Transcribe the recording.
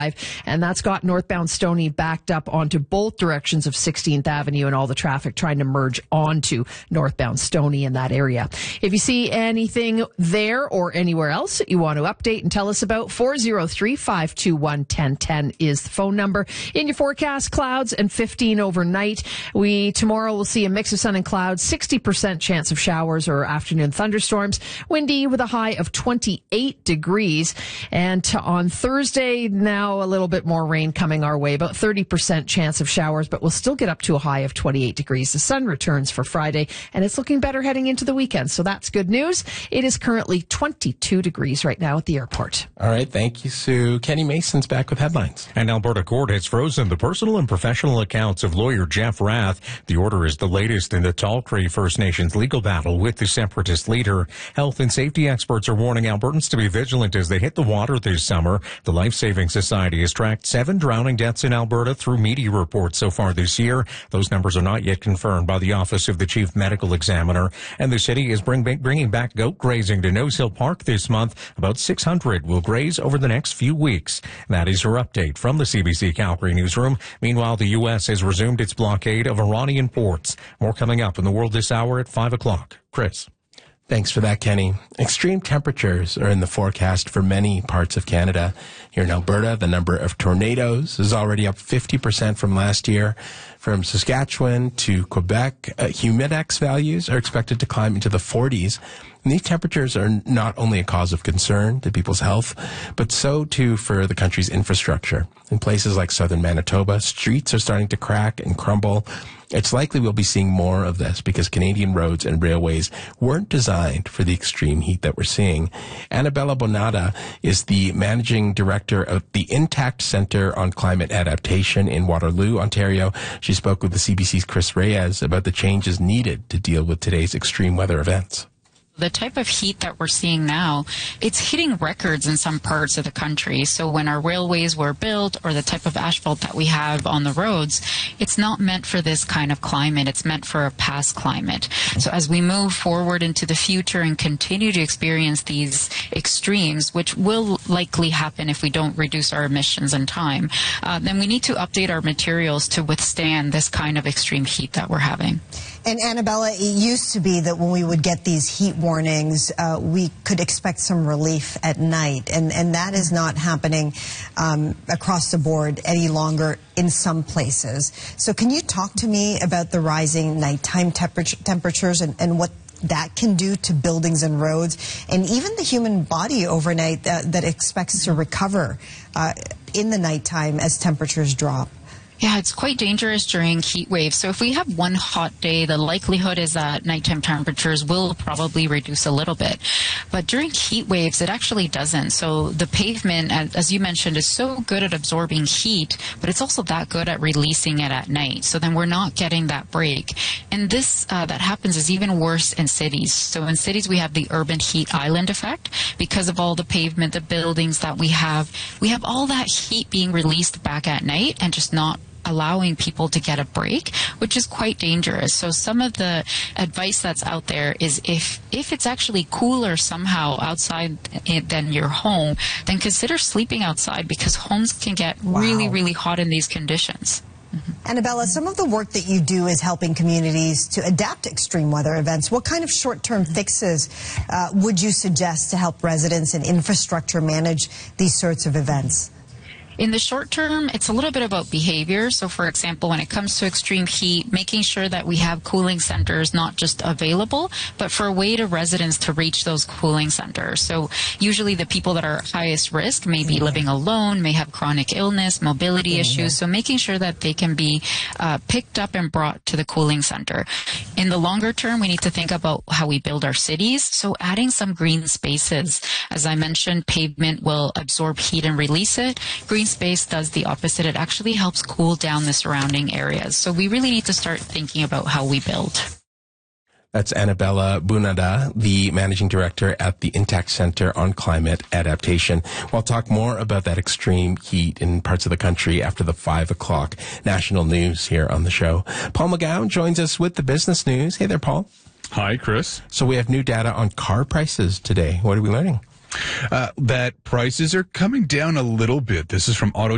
And that's got northbound Stoney backed up onto both directions of 16th Avenue and all the traffic trying to merge onto northbound Stoney in that area. If you see anything there or anywhere else that you want to update and tell us about, 403-521-1010 is the phone number. In your forecast, clouds and 15 overnight. Tomorrow will see a mix of sun and clouds, 60% chance of showers or afternoon thunderstorms, windy with a high of 28 degrees. And on Thursday, now a little bit more rain coming our way, about 30% chance of showers, but we'll still get up to a high of 28 degrees. The sun returns for Friday, and it's looking better heading into the weekend, so that's good news. It is currently 22 degrees right now at the airport. All right, thank you, Sue. Kenny Mason's back with headlines. An Alberta court has frozen the personal and professional accounts of lawyer Jeff Rath. The order is the latest in the Tall Cree First Nations legal battle with the separatist leader. Health and safety experts are warning Albertans to be vigilant as they hit the water this summer. The Life Saving Society has tracked 7 drowning deaths in Alberta through media reports so far this year. Those numbers are not yet confirmed by the Office of the Chief Medical Examiner. And the city is bringing back goat grazing to Nose Hill Park this month. About 600 will graze over the next few weeks. That is your update from the CBC Calgary newsroom. Meanwhile, the U.S. has resumed its blockade of Iranian ports. More coming up in the world this hour at 5 o'clock. Chris. Thanks for that, Kenny. Extreme temperatures are in the forecast for many parts of Canada. Here in Alberta, the number of tornadoes is already up 50% from last year. From Saskatchewan to Quebec, humidex values are expected to climb into the 40s. And these temperatures are not only a cause of concern to people's health, but so too for the country's infrastructure. In places like southern Manitoba, streets are starting to crack and crumble. It's likely we'll be seeing more of this because Canadian roads and railways weren't designed for the extreme heat that we're seeing. Annabella Bonata is the managing director of the Intact Centre on Climate Adaptation in Waterloo, Ontario. She spoke with the CBC's Chris Reyes about the changes needed to deal with today's extreme weather events. The type of heat that we're seeing now, it's hitting records in some parts of the country. So when our railways were built or the type of asphalt that we have on the roads, it's not meant for this kind of climate. It's meant for a past climate. So as we move forward into the future and continue to experience these extremes, which will likely happen if we don't reduce our emissions in time, then we need to update our materials to withstand this kind of extreme heat that we're having. And Annabella, it used to be that when we would get these heat warnings, we could expect some relief at night. And that is not happening across the board any longer in some places. So can you talk to me about the rising nighttime temperatures and what that can do to buildings and roads, and even the human body overnight that expects to recover in the nighttime as temperatures drop? Yeah, it's quite dangerous during heat waves. So if we have one hot day, the likelihood is that nighttime temperatures will probably reduce a little bit. But during heat waves, it actually doesn't. So the pavement, as you mentioned, is so good at absorbing heat, but it's also that good at releasing it at night. So then we're not getting that break. And this, that happens is even worse in cities. So in cities, we have the urban heat island effect. Because of all the pavement, the buildings that we have all that heat being released back at night and just not allowing people to get a break, which is quite dangerous. So some of the advice that's out there is if it's actually cooler somehow outside than your home, then consider sleeping outside because homes can get really, really hot in these conditions. Annabella, some of the work that you do is helping communities to adapt to extreme weather events. What kind of short-term fixes would you suggest to help residents and infrastructure manage these sorts of events? In the short term, it's a little bit about behavior. So, for example, when it comes to extreme heat, making sure that we have cooling centers not just available, but for a way to residents to reach those cooling centers. So usually the people that are highest risk may be living alone, may have chronic illness, mobility issues. So making sure that they can be picked up and brought to the cooling center. In the longer term, we need to think about how we build our cities. So adding some green spaces. As I mentioned, pavement will absorb heat and release it. Green space does the opposite. It actually helps cool down the surrounding areas. So we really need to start thinking about how we build. That's Annabella Bunada, the managing director at the Intact Centre on Climate Adaptation. We'll talk more about that extreme heat in parts of the country after the 5 o'clock national news here on the show. Paul McGowan joins us with the business news. Hey there, Paul. Hi, Chris. So we have new data on car prices today. What are we learning? That prices are coming down a little bit. This is from Auto